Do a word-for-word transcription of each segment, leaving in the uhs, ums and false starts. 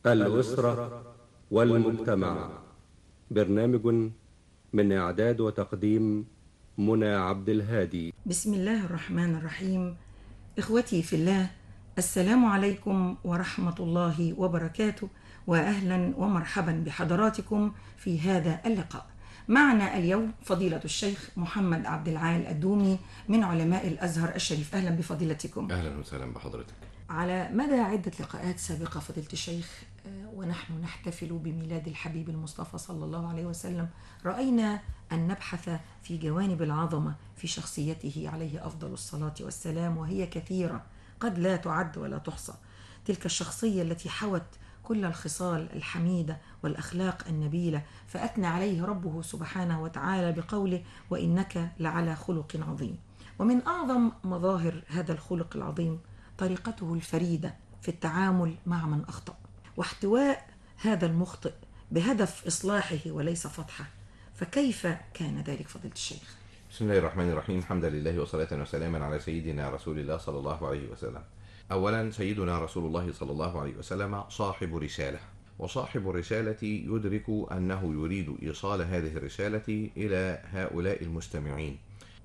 الأسرة والمجتمع. برنامج من إعداد وتقديم منى عبد الهادي. بسم الله الرحمن الرحيم. إخوتي في الله، السلام عليكم ورحمة الله وبركاته، وأهلا ومرحبا بحضراتكم في هذا اللقاء. معنا اليوم فضيلة الشيخ محمد عبد العال الدومي من علماء الأزهر الشريف. أهلا بفضيلتكم. أهلا وسهلا بحضرتك. على مدى عدة لقاءات سابقة فضيلة الشيخ ونحن نحتفل بميلاد الحبيب المصطفى صلى الله عليه وسلم، رأينا أن نبحث في جوانب العظمة في شخصيته عليه أفضل الصلاة والسلام، وهي كثيرة قد لا تعد ولا تحصى. تلك الشخصية التي حوت كل الخصال الحميدة والأخلاق النبيلة، فأثنى عليه ربه سبحانه وتعالى بقوله: وإنك لعلى خلق عظيم. ومن أعظم مظاهر هذا الخلق العظيم طريقته الفريدة في التعامل مع من أخطأ، واحتواء هذا المخطئ بهدف إصلاحه وليس فضحه. فكيف كان ذلك فضيلة الشيخ؟ بسم الله الرحمن الرحيم. حمدا لله وصلاة وسلاما على سيدنا رسول الله صلى الله عليه وسلم. أولا، سيدنا رسول الله صلى الله عليه وسلم صاحب رسالة، وصاحب الرسالة يدرك أنه يريد إيصال هذه الرسالة إلى هؤلاء المستمعين،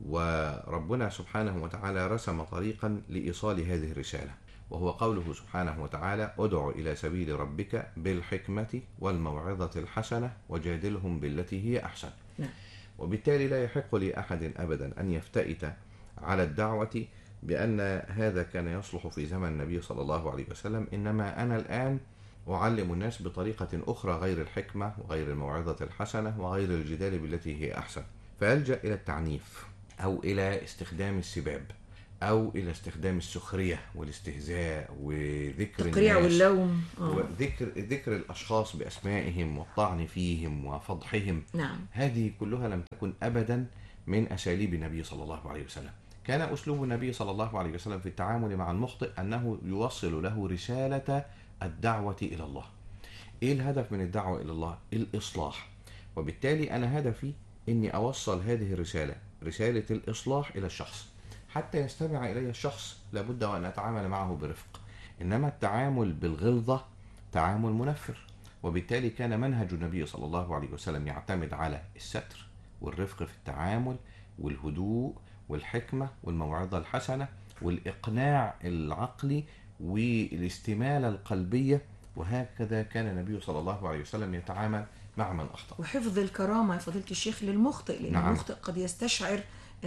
وربنا سبحانه وتعالى رسم طريقا لإيصال هذه الرسالة، وهو قوله سبحانه وتعالى: ادع إلى سبيل ربك بالحكمة والموعظة الحسنة وجادلهم بالتي هي أحسن. نعم. وبالتالي لا يحق لأحد أبدا أن يفتئت على الدعوة بأن هذا كان يصلح في زمن النبي صلى الله عليه وسلم، إنما أنا الآن أعلم الناس بطريقة أخرى غير الحكمة وغير الموعظة الحسنة وغير الجدال بالتي هي أحسن، فيلجأ إلى التعنيف أو إلى استخدام السباب أو إلى استخدام السخرية والاستهزاء وذكر التقريع واللوم آه. وذكر ذكر الأشخاص بأسمائهم والطعن فيهم وفضحهم. نعم. هذه كلها لم تكن أبدا من أساليب النبي صلى الله عليه وسلم. كان أسلوب النبي صلى الله عليه وسلم في التعامل مع المخطئ أنه يوصل له رسالة الدعوة إلى الله. إيه الهدف من الدعوة إلى الله؟ الإصلاح. وبالتالي أنا هدفي أني أوصل هذه الرسالة، رسالة الإصلاح، إلى الشخص. حتى يستمع إلي الشخص لابد وأن أتعامل معه برفق، إنما التعامل بالغلظة تعامل منفر. وبالتالي كان منهج النبي صلى الله عليه وسلم يعتمد على الستر والرفق في التعامل والهدوء والحكمة والموعظة الحسنة والإقناع العقلي والاستمالة القلبية، وهكذا كان النبي صلى الله عليه وسلم يتعامل مع من أخطأ. وحفظ الكرامة يا فضيلة الشيخ للمخطئ، لأن نعم. المخطئ قد يستشعر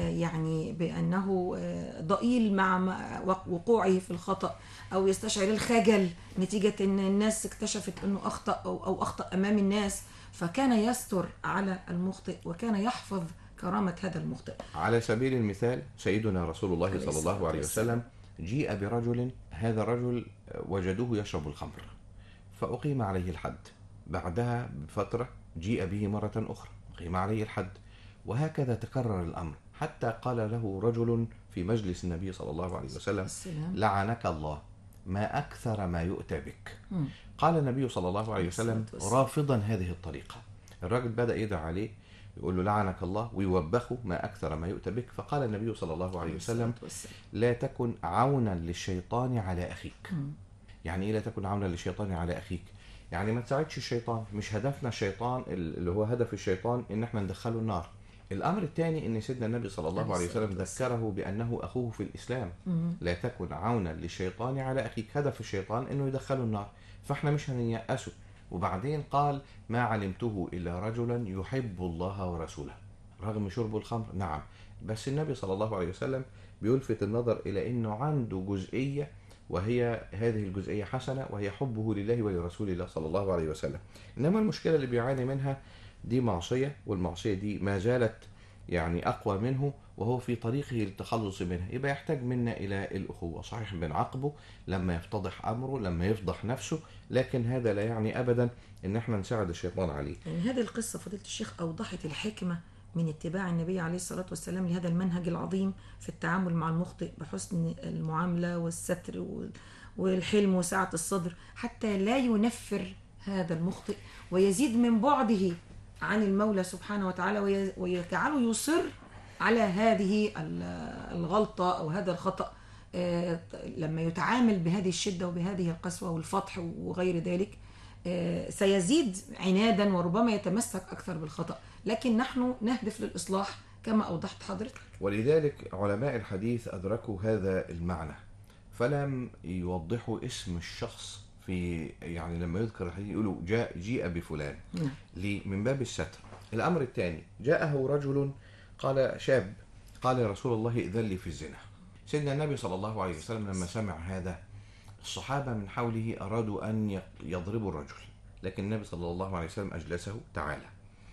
يعني بأنه ضئيل مع وقوعه في الخطأ، أو يستشعر الخجل نتيجة أن الناس اكتشفت أنه أخطأ أو أخطأ أمام الناس، فكان يستر على المخطئ وكان يحفظ كرامة هذا المخطئ. على سبيل المثال سيدنا رسول الله صلى الله عليه وسلم جيء برجل، هذا الرجل وجدوه يشرب الخمر فأقيم عليه الحد. بعدها بفترة جيء به مرة أخرى أقيم عليه الحد، وهكذا تكرر الأمر حتى قال له رجل في مجلس النبي صلى الله عليه وسلم: لعنك الله، ما أكثر ما يؤتى بك. م. قال النبي صلى الله عليه وسلم رافضا هذه الطريقة. الراجل بدأ يدعى عليه يقول له لعنك الله ويوبخه: ما أكثر ما يؤتى بك. فقال النبي صلى الله عليه وسلم: لا تكن عونا للشيطان على أخيك. م. يعني إيه لا تكن عونا للشيطان على أخيك؟ يعني ما تساعدش الشيطان. مش هدفنا الشيطان اللي هو هدف الشيطان إن احنا ندخله النار. الأمر الثاني إن سيدنا النبي صلى الله عليه وسلم ذكره بأنه أخوه في الإسلام. لا تكن عونا للشيطان على أخيك. هدف الشيطان إنه يدخله النار، فإحنا مش هنيأسه. وبعدين قال: ما علمته إلا رجلا يحب الله ورسوله. رغم شرب الخمر، نعم، بس النبي صلى الله عليه وسلم بيلفت النظر إلى أنه عنده جزئية، وهي هذه الجزئية حسنة، وهي حبه لله ولرسول الله صلى الله عليه وسلم. إنما المشكلة اللي بيعاني منها دي معصية، والمعصية دي ما زالت يعني أقوى منه، وهو في طريقه للتخلص منها. يبقى يحتاج منا إلى الأخوة. صحيح بنعاقبه لما يفتضح أمره، لما يفضح نفسه، لكن هذا لا يعني أبدا إن احنا نساعد الشيطان عليه. يعني هذه القصة فضيلة الشيخ أوضحت الحكمة من اتباع النبي عليه الصلاة والسلام لهذا المنهج العظيم في التعامل مع المخطئ بحسن المعاملة والستر والحلم وسعة الصدر، حتى لا ينفر هذا المخطئ ويزيد من بعده عن المولى سبحانه وتعالى، ويجعله يصر على هذه الغلطة أو هذا الخطأ لما يتعامل بهذه الشدة وبهذه القسوة والفضح وغير ذلك. آه، سيزيد عنادا وربما يتمسك أكثر بالخطأ، لكن نحن نهدف للإصلاح كما أوضحت حضرتك. ولذلك علماء الحديث أدركوا هذا المعنى فلم يوضحوا اسم الشخص في، يعني لما يذكر الحديث يقولوا جاء جيء بفلان. نعم. ليه؟ من باب الستر. الأمر الثاني، جاءه رجل قال، شاب قال يا رسول الله ائذن لي في الزنا. سيدنا النبي صلى الله عليه وسلم لما سمع هذا الصحابة من حوله أرادوا أن يضربوا الرجل، لكن النبي صلى الله عليه وسلم أجلسه، تعالى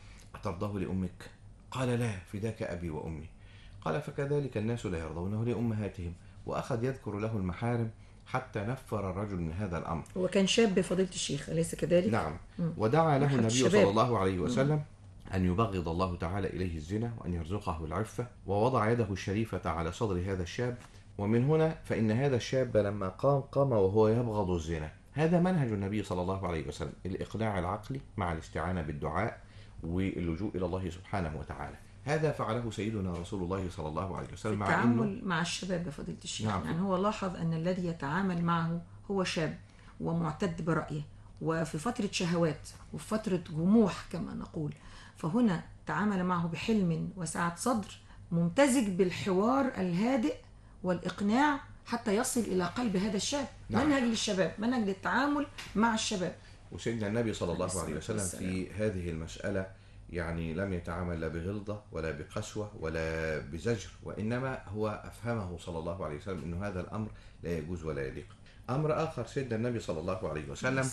أترضاه لأمك؟ قال لا، فداك أبي وأمي. قال فكذلك الناس لا يرضونه لأمهاتهم، وأخذ يذكر له المحارم حتى نفر الرجل من هذا الأمر. هو كان شاب فضيلة الشيخ أليس كذلك؟ نعم. م. ودعا له النبي الشباب. صلى الله عليه وسلم أن يبغض الله تعالى إليه الزنا وأن يرزقه العفة، ووضع يده الشريفة على صدر هذا الشاب. ومن هنا فإن هذا الشاب لما قام قام وهو يبغض الزنا. هذا منهج النبي صلى الله عليه وسلم، الإقناع العقلي مع الاستعانة بالدعاء واللجوء إلى الله سبحانه وتعالى. هذا فعله سيدنا رسول الله صلى الله عليه وسلم مع التعامل مع الشباب يا فضيلة الشيخ. نعم. يعني هو لاحظ أن الذي يتعامل معه هو شاب ومعتد برأيه وفي فترة شهوات وفي فترة جموح كما نقول، فهنا تعامل معه بحلم وسعة صدر ممتزج بالحوار الهادئ والإقناع حتى يصل إلى قلب هذا الشاب. نعم. منهج للشباب، منهج للتعامل مع الشباب. وسيدنا النبي صلى الله عليه وسلم في هذه المسألة يعني لم يتعامل لا بغلظة ولا بقسوة ولا بزجر، وإنما هو أفهمه صلى الله عليه وسلم أنه هذا الأمر لا يجوز ولا يليق. أمر آخر، سيدنا النبي صلى الله عليه وسلم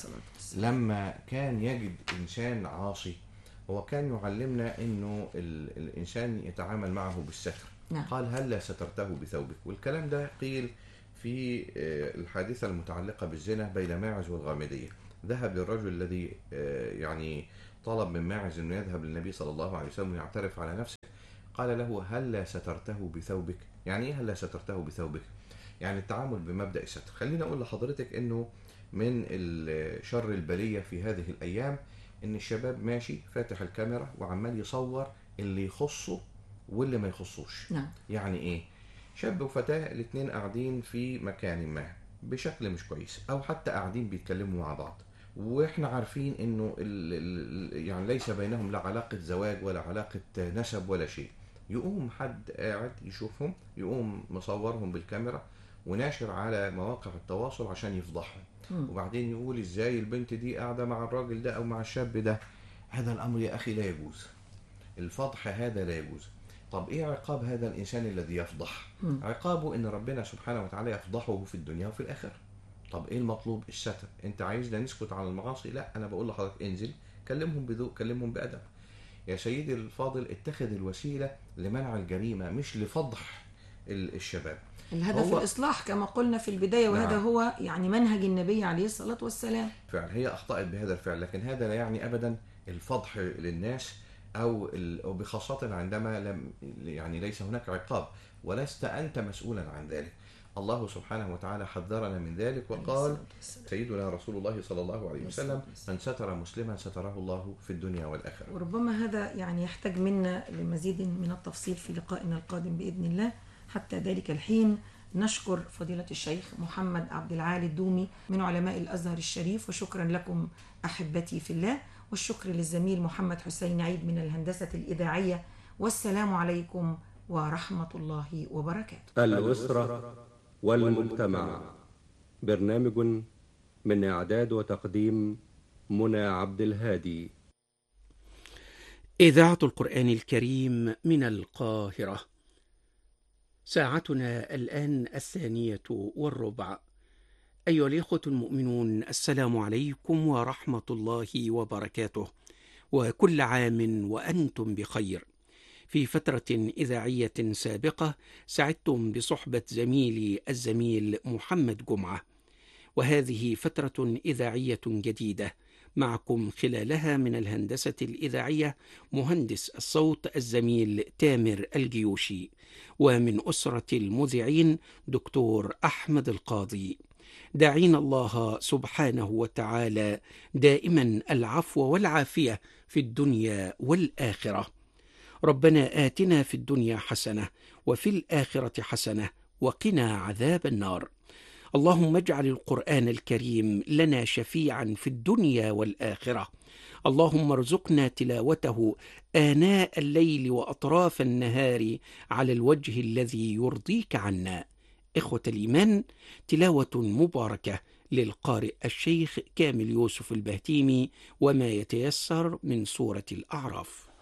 لما كان يجد إنسان عاصي، هو كان يعلمنا أنه الإنسان يتعامل معه بالستر. نعم. قال هل سترته بثوبك؟ والكلام ده قيل في الحادثة المتعلقة بالزنا بين ماعز والغامدية. ذهب للرجل الذي يعني طلب من ماعز أنه يذهب للنبي صلى الله عليه وسلم ويعترف على نفسه، قال له هل سترته بثوبك؟ يعني إيه هل سترته بثوبك؟ يعني التعامل بمبدأ الستر. خلينا أقول لحضرتك أنه من شر البلية في هذه الأيام أن الشباب ماشي فاتح الكاميرا وعمال يصور اللي يخصه واللي ما يخصوش. نعم. يعني إيه؟ شاب وفتاة الاثنين قاعدين في مكان ما بشكل مش كويس، أو حتى قاعدين بيتكلموا مع بعض، واحنا عارفين انه ال ال يعني ليس بينهم لا علاقة زواج ولا علاقة نسب ولا شيء. يقوم حد قاعد يشوفهم، يقوم مصورهم بالكاميرا وناشر على مواقع التواصل عشان يفضحهم، وبعدين يقول ازاي البنت دي قاعدة مع الراجل ده او مع الشاب ده. هذا الامر يا اخي لا يجوز، الفضح هذا لا يجوز. طب ايه عقاب هذا الانسان الذي يفضح؟ م. عقابه ان ربنا سبحانه وتعالى يفضحه في الدنيا وفي الاخره. طب ايه المطلوب؟ الستر. انت عايزنا نسكت على المعاصي؟ لا، انا بقول لحضرتك انزل كلمهم بذوق، كلمهم بأدب. يا سيدي الفاضل، اتخذ الوسيلة لمنع الجريمة مش لفضح الشباب. الهدف الإصلاح كما قلنا في البداية، وهذا نعم. هو يعني منهج النبي عليه الصلاة والسلام. فعلا هي أخطأت بهذا الفعل، لكن هذا لا يعني أبدا الفضح للناس أو بخاصة عندما لم يعني ليس هناك عقاب، ولست أنت مسؤولا عن ذلك. الله سبحانه وتعالى حذرنا من ذلك وقال سيدنا رسول الله صلى الله عليه وسلم من ستر مسلما ستره الله في الدنيا والآخرة. وربما هذا يعني يحتاج منا لمزيد من التفصيل في لقائنا القادم بإذن الله. حتى ذلك الحين نشكر فضيلة الشيخ محمد عبد العالي الدومي من علماء الأزهر الشريف، وشكرا لكم أحبتي في الله، والشكر للزميل محمد حسين عيد من الهندسة الإذاعية، والسلام عليكم ورحمة الله وبركاته. الأسرة والمجتمع، برنامج من إعداد وتقديم منى عبد الهادي. إذاعة القرآن الكريم من القاهرة. ساعتنا الآن الثانية والربع. أيها الإخوة المؤمنون، السلام عليكم ورحمة الله وبركاته، وكل عام وأنتم بخير. في فترة إذاعية سابقة سعدتم بصحبة زميلي الزميل محمد جمعة، وهذه فترة إذاعية جديدة معكم خلالها من الهندسة الإذاعية مهندس الصوت الزميل تامر الجيوشي، ومن أسرة المذيعين دكتور أحمد القاضي. داعين الله سبحانه وتعالى دائما العفو والعافية في الدنيا والآخرة. ربنا آتنا في الدنيا حسنة وفي الآخرة حسنة وقنا عذاب النار. اللهم اجعل القرآن الكريم لنا شفيعا في الدنيا والآخرة. اللهم ارزقنا تلاوته آناء الليل وأطراف النهار على الوجه الذي يرضيك عنا. إخوة الإيمان، تلاوة مباركة للقارئ الشيخ كامل يوسف البهتيمي وما يتيسر من سورة الأعراف.